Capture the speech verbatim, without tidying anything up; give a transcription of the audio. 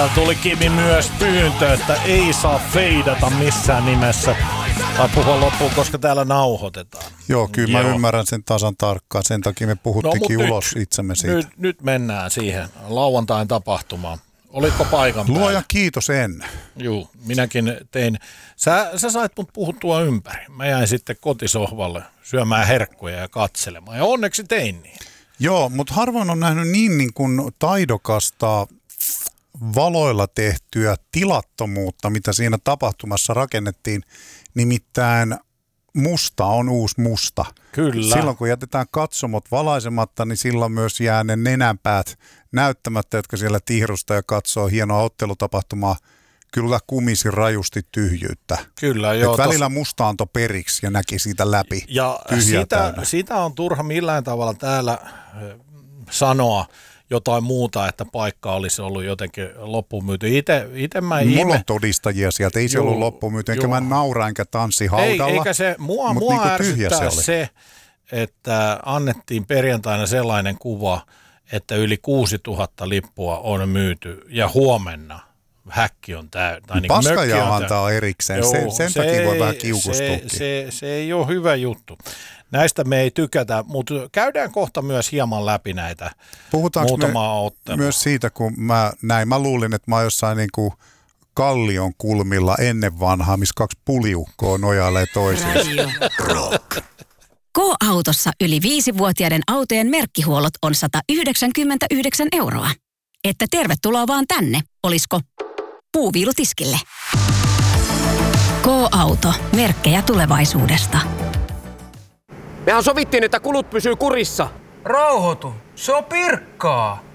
Täällä tuli Kimi myös pyyntö, että ei saa feidata missään nimessä tai puhua loppuun, koska täällä nauhoitetaan. Joo, kyllä Joo. mä ymmärrän sen tasan tarkkaan. Sen takia me puhuttikin no, ulos nyt, itsemme siitä. Nyt, nyt mennään siihen lauantain tapahtumaan. Olitko paikan päällä? Luojan kiitos, en. Joo, minäkin tein. Sä, sä sait mut puhuttua ympäri. Mä jäin sitten kotisohvalle syömään herkkuja ja katselemaan. Ja onneksi tein niin. Joo, mutta harvoin on nähnyt niin, niin kuin taidokasta valoilla tehtyä tilattomuutta, mitä siinä tapahtumassa rakennettiin. Nimittäin musta on uusi musta. Kyllä. Silloin kun jätetään katsomot valaisematta, niin silloin myös jää ne nenänpäät näyttämättä, jotka siellä tihrusta ja katsoo hienoa ottelutapahtumaa. Kyllä kumisi rajusti tyhjyyttä. Kyllä, joo. Et välillä musta antoi periksi ja näki siitä läpi. Ja sitä, sitä on turha millään tavalla täällä sanoa jotain muuta, että paikka olisi ollut jotenkin loppumyyty. Ite, ite mä Mulla ihme... on todistajia sieltä, ei se ollut loppumyyty, enkä mä naura enkä tanssi haudalla. Ei, eikä se, mua, mua niinku ärsyttää se, se, että annettiin perjantaina sellainen kuva, että yli kuusituhatta lippua on myyty ja huomenna häkki on täynnä. Niin Paskajauhanta on erikseen, Joo, sen, sen se takia ei, voi vähän kiukustuukin. Se, se, se ei ole hyvä juttu. Näistä me ei tykätä, mutta käydään kohta myös hieman läpi näitä Puhutaanko muutamaa me ottelua. Myös siitä, kun mä näin, mä luulin, että mä oon jossain niin kuin kallion kulmilla ennen vanhaa, missä kaksi puliukkoa nojailee toisiinsa. K-autossa yli viisivuotiaiden autojen merkkihuollot on sata yhdeksänkymmentäyhdeksän euroa. Että tervetuloa vaan tänne, olisko puuviilutiskille. K-auto, merkkejä tulevaisuudesta. Mehän sovittiin, että kulut pysyy kurissa. Rauhoitu, se on pirkkaa.